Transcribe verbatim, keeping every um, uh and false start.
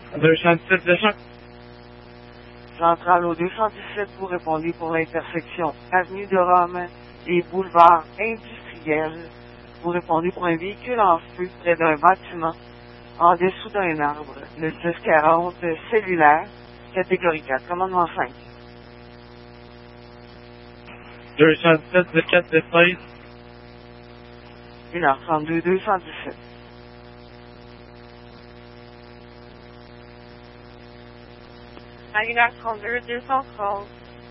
deux cent dix-sept de choc. Centrale au deux cent dix-sept, vous répondez pour l'intersection Avenue de Rome et Boulevard Industriel. Vous répondez pour un véhicule en feu près d'un bâtiment, en dessous d'un arbre, le dix quarante cellulaire, catégorie quatre, commandement cinq. deux cent dix-sept de quatre de seize. une heure trente-deux, deux cent dix-sept. À une heure trente-deux, deux cent trente.